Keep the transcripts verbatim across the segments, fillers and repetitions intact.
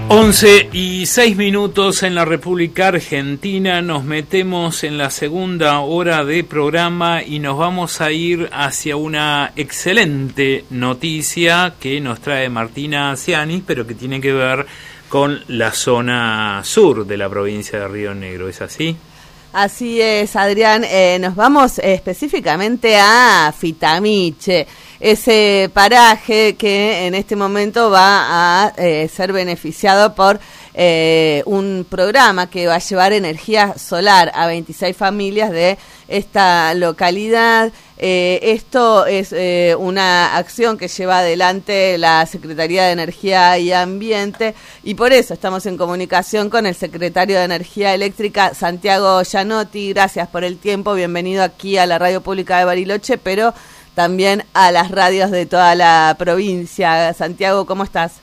once y seis minutos en la República Argentina. Nos metemos en la segunda hora de programa y nos vamos a ir hacia una excelente noticia que nos trae Martina Ciani, pero que tiene que ver con la zona sur de la provincia de Río Negro. ¿Es así? Así es, Adrián. Eh, nos vamos eh, específicamente a Fitamiche, ese paraje que en este momento va a eh, ser beneficiado por eh, un programa que va a llevar energía solar a veintiséis familias de esta localidad. Eh, esto es eh, una acción que lleva adelante la Secretaría de Energía y Ambiente, y por eso estamos en comunicación con el secretario de Energía Eléctrica, Santiago Gianotti. Gracias por el tiempo, bienvenido aquí a la Radio Pública de Bariloche, pero también a las radios de toda la provincia. Santiago, ¿cómo estás?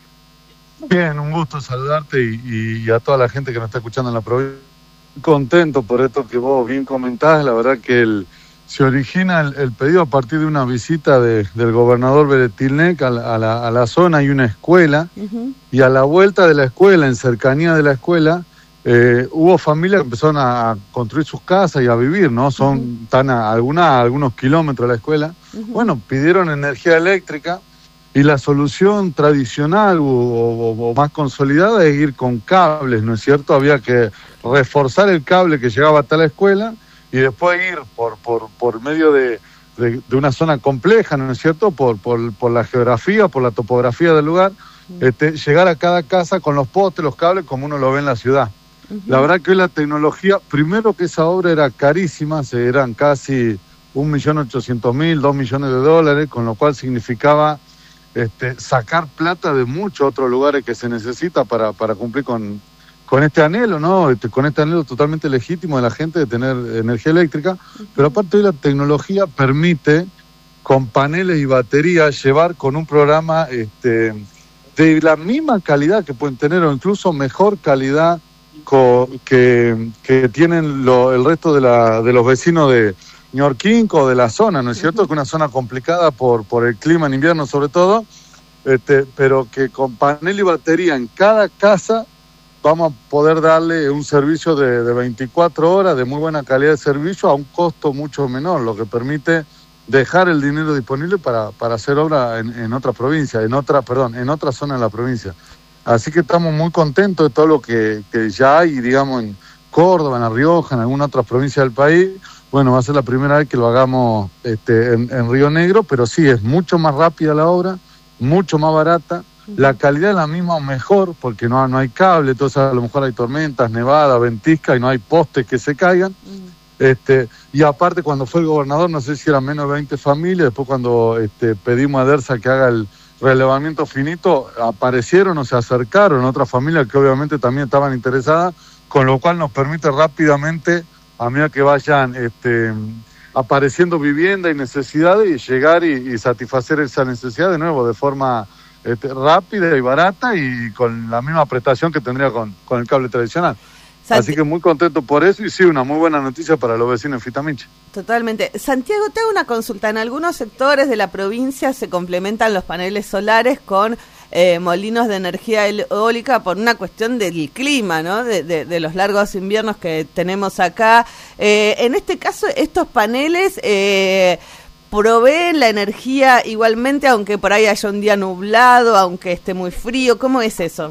Bien, un gusto saludarte y, y a toda la gente que nos está escuchando en la provincia. Contento por esto que vos bien comentás. La verdad que el, se origina el, el pedido a partir de una visita de, del gobernador Beretilnec a la, a, la, a la zona. Hay una escuela, uh-huh. y a la vuelta de la escuela, en cercanía de la escuela, eh, hubo familias que empezaron a construir sus casas y a vivir, ¿no? Son uh-huh. tan a, alguna, a algunos kilómetros de la escuela. Uh-huh. Bueno, pidieron energía eléctrica. Y la solución tradicional o, o, o más consolidada es ir con cables, ¿no es cierto? Había que reforzar el cable que llegaba hasta la escuela y después ir por por, por medio de, de, de una zona compleja, ¿no es cierto? Por, por, por la geografía, por la topografía del lugar, uh-huh. este, llegar a cada casa con los postes, los cables, como uno lo ve en la ciudad. Uh-huh. La verdad que hoy la tecnología, primero que esa obra era carísima, se eran casi un millón ochocientos mil, dos millones de dólares, con lo cual significaba... Este, sacar plata de muchos otros lugares que se necesita para, para cumplir con, con este anhelo, ¿no? Este, con este anhelo totalmente legítimo de la gente de tener energía eléctrica, uh-huh. pero aparte de la tecnología permite con paneles y baterías llevar con un programa este, de la misma calidad que pueden tener o incluso mejor calidad co, que, que tienen lo, el resto de, la, de los vecinos de Ñorquinco, de la zona, ¿no es cierto? Uh-huh. Que es una zona complicada por, por el clima en invierno sobre todo, este, pero que con panel y batería en cada casa vamos a poder darle un servicio de, de veinticuatro horas de muy buena calidad de servicio a un costo mucho menor, lo que permite dejar el dinero disponible para, para hacer obra en, en otra provincia, en otra, perdón, en otra zona de la provincia. Así que estamos muy contentos de todo lo que, que ya hay, digamos, en Córdoba, en La Rioja, en alguna otra provincia del país. Bueno, va a ser la primera vez que lo hagamos este, en, en Río Negro, pero sí, es mucho más rápida la obra, mucho más barata, uh-huh. la calidad es la misma o mejor, porque no, no hay cable, entonces a lo mejor hay tormentas, nevadas, ventiscas y no hay postes que se caigan. Uh-huh. Este, y aparte cuando fue el gobernador, no sé si eran menos de veinte familias, después cuando este, pedimos a DERSA que haga el relevamiento finito, aparecieron o se acercaron otras familias que obviamente también estaban interesadas, con lo cual nos permite rápidamente, a medida que vayan este, apareciendo vivienda y necesidades, y llegar y, y satisfacer esa necesidad de nuevo de forma este, rápida y barata y con la misma prestación que tendría con, con el cable tradicional. Santi- Así que muy contento por eso y sí, una muy buena noticia para los vecinos de Fitamiche. Totalmente. Santiago, te hago una consulta. En algunos sectores de la provincia se complementan los paneles solares con eh, molinos de energía eólica por una cuestión del clima, ¿no? De, de, de los largos inviernos que tenemos acá. Eh, en este caso, estos paneles eh, proveen la energía igualmente, aunque por ahí haya un día nublado, aunque esté muy frío. ¿Cómo es eso?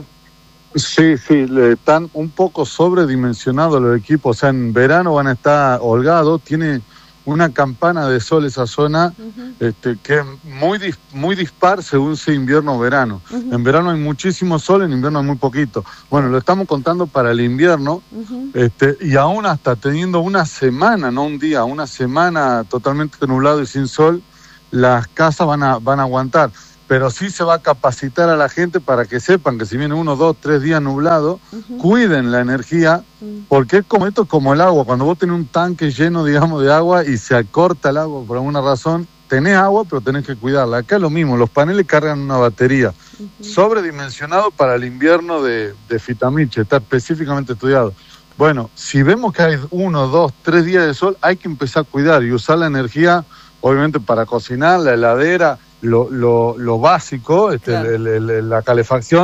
Sí, sí, están un poco sobredimensionados los equipos, o sea, en verano van a estar holgados, tiene una campana de sol esa zona, uh-huh. este, que es muy, dis, muy dispar según sea invierno o verano. Uh-huh. En verano hay muchísimo sol, en invierno hay muy poquito. Bueno, lo estamos contando para el invierno, uh-huh. este, y aún hasta teniendo una semana, no un día, una semana totalmente nublado y sin sol, las casas van a, van a aguantar. Pero sí se va a capacitar a la gente para que sepan que si viene uno, dos, tres días nublado, uh-huh. cuiden la energía, uh-huh. porque es como esto es como el agua. Cuando vos tenés un tanque lleno, digamos, de agua y se acorta el agua por alguna razón, tenés agua, pero tenés que cuidarla. Acá es lo mismo, los paneles cargan una batería, uh-huh. sobredimensionado para el invierno de, de Fitamiche, está específicamente estudiado. Bueno, si vemos que hay uno, dos, tres días de sol, hay que empezar a cuidar y usar la energía, obviamente, para cocinar, la heladera, Lo, lo, lo básico, este, claro. el, el, el, la calefacción,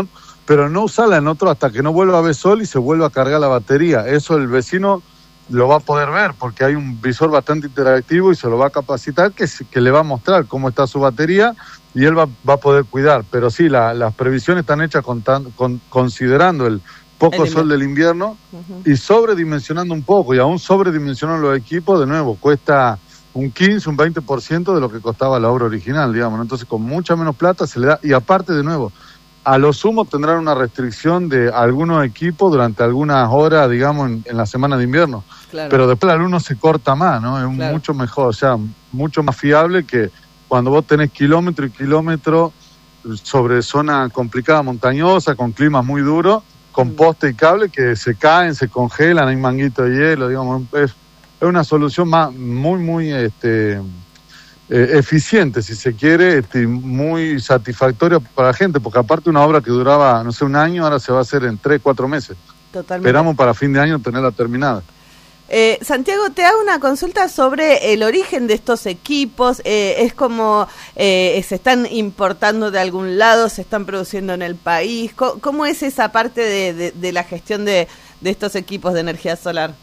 pero no usarla en otro hasta que no vuelva a ver sol y se vuelva a cargar la batería. Eso el vecino lo va a poder ver porque hay un visor bastante interactivo y se lo va a capacitar que, que le va a mostrar cómo está su batería y él va, va a poder cuidar. Pero sí, la, las previsiones están hechas con tan, con, considerando el poco el sol del invierno uh-huh. y sobredimensionando un poco, y aún sobredimensionando los equipos, de nuevo, cuesta un quince, un veinte por ciento de lo que costaba la obra original, digamos, ¿no? Entonces con mucha menos plata se le da, y aparte, de nuevo, a lo sumo tendrán una restricción de algunos equipos durante algunas horas, digamos, en, en la semana de invierno. Claro. Pero después la luz no se corta más, ¿no? Es claro. mucho mejor, o sea, mucho más fiable que cuando vos tenés kilómetro y kilómetro sobre zona complicada, montañosa, con climas muy duros, con mm. poste y cable que se caen, se congelan, hay manguito de hielo, digamos, es, es una solución más, muy, muy este, eh, eficiente, si se quiere, este, muy satisfactoria para la gente, porque aparte una obra que duraba, no sé, un año, ahora se va a hacer en tres, cuatro meses. Totalmente. Esperamos para fin de año tenerla terminada. Eh, Santiago, te hago una consulta sobre el origen de estos equipos. Eh, es como eh, se están importando de algún lado, se están produciendo en el país. ¿Cómo, cómo es esa parte de, de, de la gestión de, de estos equipos de energía solar?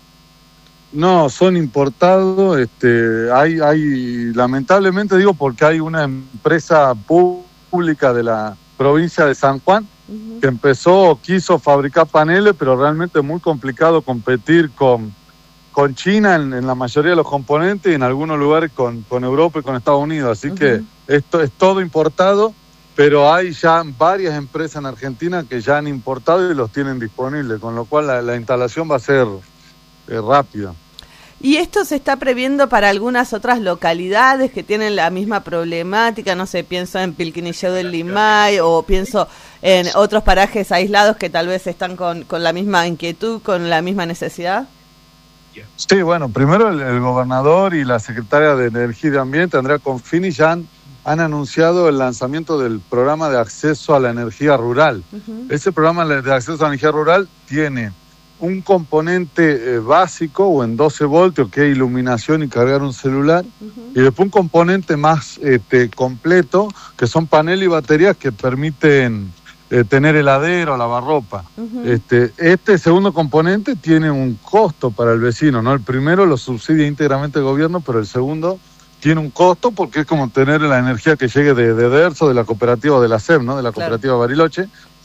No, son importados. Este, hay, hay, lamentablemente digo, porque hay una empresa pública de la provincia de San Juan uh-huh. que empezó, quiso fabricar paneles, pero realmente es muy complicado competir con con China en, en la mayoría de los componentes y en algunos lugares con, con Europa y con Estados Unidos. Así uh-huh. que esto es todo importado, pero hay ya varias empresas en Argentina que ya han importado y los tienen disponibles, con lo cual la, la instalación va a ser eh, rápida. ¿Y esto se está previendo para algunas otras localidades que tienen la misma problemática? No sé, pienso en Pilquinilleu del Limay o pienso en otros parajes aislados que tal vez están con, con la misma inquietud, con la misma necesidad. Sí, bueno, primero el, el gobernador y la secretaria de Energía y de Ambiente, Andrea Confini, ya han, han anunciado el lanzamiento del programa de acceso a la energía rural. Uh-huh. Ese programa de acceso a la energía rural tiene un componente eh, básico o en doce voltios, que es iluminación y cargar un celular, uh-huh. y después un componente más este, completo, que son paneles y baterías que permiten Eh, tener heladero, lavarropa. Uh-huh. Este, este segundo componente tiene un costo para el vecino, ¿no? El primero lo subsidia íntegramente el gobierno, pero el segundo tiene un costo porque es como tener la energía que llegue de, de DERSO, de la cooperativa de la S E M, ¿no? De la cooperativa claro. Bariloche.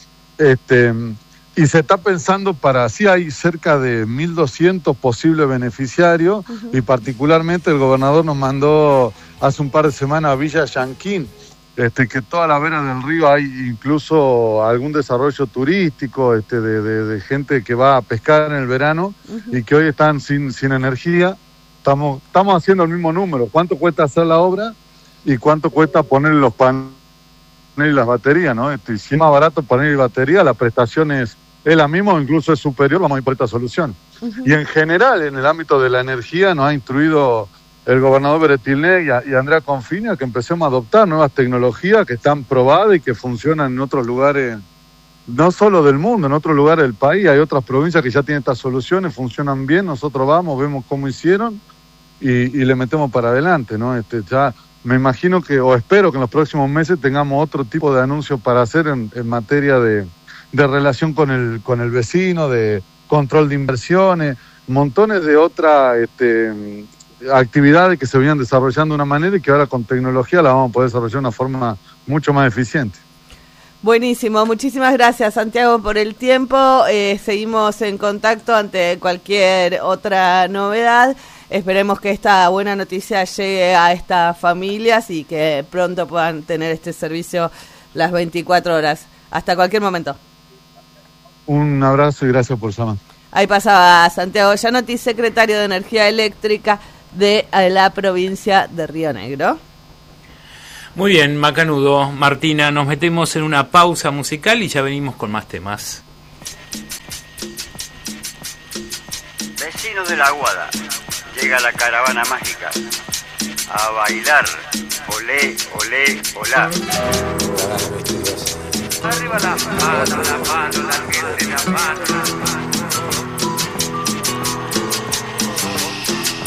Este, y se está pensando para, sí hay cerca de mil doscientos posibles beneficiarios, uh-huh. y particularmente el gobernador nos mandó hace un par de semanas a Villa Yanquín, Este, que toda la vera del río hay incluso algún desarrollo turístico este, de, de, de gente que va a pescar en el verano uh-huh. y que hoy están sin, sin energía. Estamos, estamos haciendo el mismo número. ¿Cuánto cuesta hacer la obra y cuánto cuesta poner los paneles y las baterías, ¿no? Este, si es más barato poner y batería, la prestación es, es la misma o incluso es superior, vamos a ir por esta solución. Uh-huh. Y en general, en el ámbito de la energía, nos ha instruido el gobernador Beretilnec y, a, y Andrea Confini a que empecemos a adoptar nuevas tecnologías que están probadas y que funcionan en otros lugares, no solo del mundo, en otros lugares del país. Hay otras provincias que ya tienen estas soluciones, funcionan bien, nosotros vamos, vemos cómo hicieron y, y le metemos para adelante, ¿no? Este, ya me imagino que, o espero que en los próximos meses tengamos otro tipo de anuncios para hacer en, en materia de, de relación con el, con el vecino, de control de inversiones, montones de otras este, actividades que se venían desarrollando de una manera y que ahora con tecnología la vamos a poder desarrollar de una forma mucho más eficiente. Buenísimo, muchísimas gracias Santiago por el tiempo, eh, seguimos en contacto ante cualquier otra novedad, esperemos que esta buena noticia llegue a estas familias y que pronto puedan tener este servicio las veinticuatro horas, hasta cualquier momento. Un abrazo y gracias por llamar. Ahí pasaba Santiago Gianotti, secretario de Energía Eléctrica de la provincia de Río Negro. Muy bien, macanudo. Martina, nos metemos en una pausa musical y ya venimos con más temas. Vecinos de la Aguada, llega la caravana mágica a bailar, olé, olé, olá. Arriba la mano, la mano, la gente, la mano, la mano.